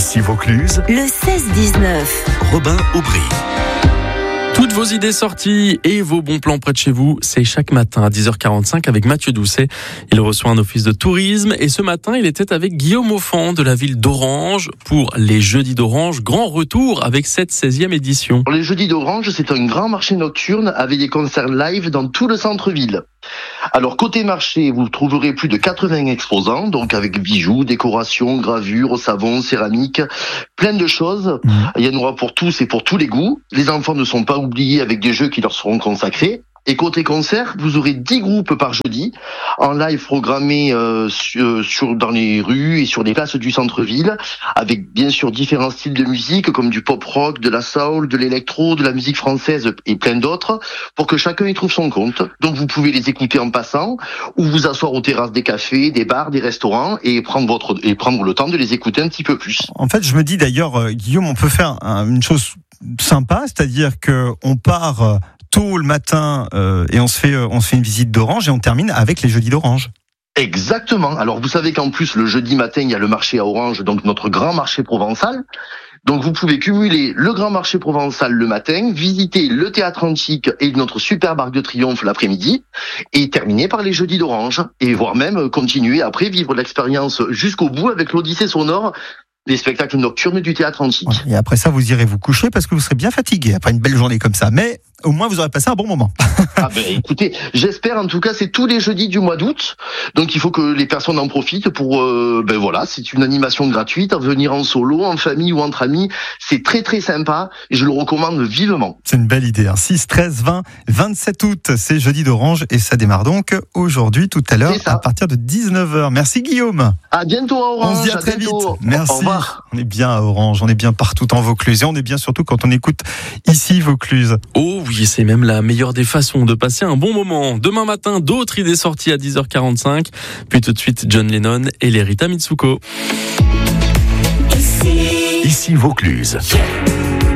Ici Vaucluse, le 16-19. Robin Aubry. Toutes vos idées sorties et vos bons plans près de chez vous, c'est chaque matin à 10h45 avec Mathieu Doucet. Il reçoit un office de tourisme et ce matin, il était avec Guillaume Offand de la ville d'Orange pour les Jeudis d'Orange. Grand retour avec cette 16e édition. Les Jeudis d'Orange, c'est un grand marché nocturne avec des concerts live dans tout le centre-ville. Alors côté marché, vous trouverez plus de 80 exposants, donc avec bijoux, décorations, gravures, savons, céramiques, plein de choses. Il y en aura pour tous et pour tous les goûts. Les enfants ne sont pas oubliés avec des jeux qui leur seront consacrés. Et côté concert, vous aurez 10 groupes par jeudi, en live programmés dans les rues et sur les places du centre-ville, avec bien sûr différents styles de musique, comme du pop-rock, de la soul, de l'électro, de la musique française et plein d'autres, pour que chacun y trouve son compte. Donc vous pouvez les écouter en passant, ou vous asseoir aux terrasses des cafés, des bars, des restaurants, et prendre le temps de les écouter un petit peu plus. En fait, je me dis d'ailleurs, Guillaume, on peut faire une chose sympa, c'est-à-dire que on part tôt le matin et on se fait une visite d'Orange et on termine avec les Jeudis d'Orange. Exactement. Alors vous savez qu'en plus le jeudi matin il y a le marché à Orange, donc notre grand marché provençal. Donc vous pouvez cumuler le grand marché provençal le matin, visiter le théâtre antique et notre superbe arc de triomphe l'après-midi, et terminer par les Jeudis d'Orange, et voire même continuer après, vivre l'expérience jusqu'au bout avec l'Odyssée sonore, les spectacles nocturnes du théâtre antique. Et après ça, vous irez vous coucher parce que vous serez bien fatigué après une belle journée comme ça. Mais au moins, vous aurez passé un bon moment. Écoutez, j'espère en tout cas, c'est tous les jeudis du mois d'août. Donc il faut que les personnes en profitent pour... c'est une animation gratuite, à venir en solo, en famille ou entre amis. C'est très très sympa et je le recommande vivement. C'est une belle idée. 6, 13, 20, 27 août, c'est Jeudi d'Orange et ça démarre donc aujourd'hui, tout à l'heure, à partir de 19h. Merci Guillaume. À bientôt à Orange. On se dit à très vite. Merci. Au revoir. On est bien à Orange, on est bien partout en Vaucluse et on est bien surtout quand on écoute ici Vaucluse. Oh oui, c'est même la meilleure des façons de passer un bon moment. Demain matin, d'autres idées sorties à 10h45. Puis tout de suite, John Lennon et les Rita Mitsuko. Ici Vaucluse.